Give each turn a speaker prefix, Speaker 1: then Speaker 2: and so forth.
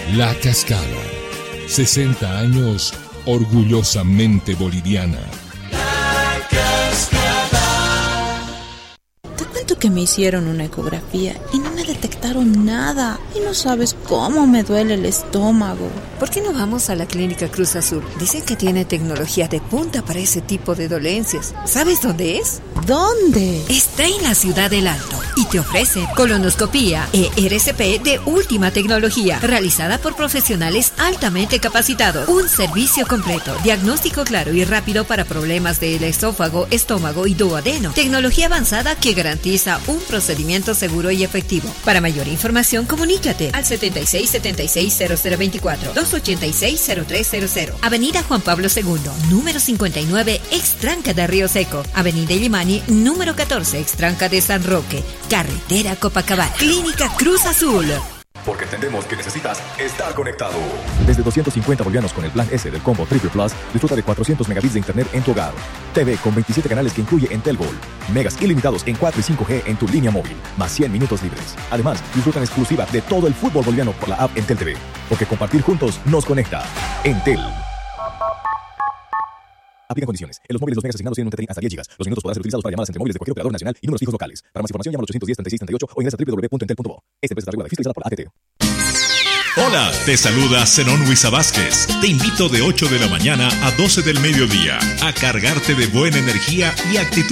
Speaker 1: La Cascada. 60 años orgullosamente boliviana.
Speaker 2: La Cascada.
Speaker 3: Te cuento que me hicieron una ecografía y no me detectaron nada. Y no sabes cómo me duele el estómago.
Speaker 4: ¿Por qué no vamos a la Clínica Cruz Azul? Dicen que tiene tecnología de punta para ese tipo de dolencias. ¿Sabes dónde es?
Speaker 3: ¿Dónde?
Speaker 4: Está en la Ciudad del Alto y te ofrece colonoscopía ERCP de última tecnología, realizada por profesionales altamente capacitados. Un servicio completo, diagnóstico claro y rápido para problemas del esófago, estómago y duodeno. Tecnología avanzada que garantiza un procedimiento seguro y efectivo. Para mayor información, comunícate al 76760024 286-0300. Avenida Juan Pablo II, número 59, Extranca de Río Seco. Avenida Illimani, número 14, Extranca de San Roque. Carretera Copacabana. Clínica Cruz Azul.
Speaker 5: Porque entendemos que necesitas estar conectado. Desde 250 bolivianos con el plan S del combo Triple Plus, disfruta de 400 megabits de internet en tu hogar. TV con 27 canales que incluye Entel Gold. Megas ilimitados en 4 y 5G en tu línea móvil, más 100 minutos libres. Además, disfruta en exclusiva de todo el fútbol boliviano por la app Entel TV. Porque compartir juntos nos conecta. Entel. Aplican condiciones. En los móviles los megas asignados tienen un TTI hasta 10 GB. Los minutos podrán ser utilizados para llamadas entre móviles de cualquier operador nacional y números fijos locales. Para más información llama al 810-3638 o ingresa a www.entel.bo. Esta empresa está regulada fiscalizada por la ATT.
Speaker 6: Hola, te saluda Zenón Huiza Vázquez. Te invito de 8 de la mañana a 12 del mediodía a cargarte de buena energía y actitud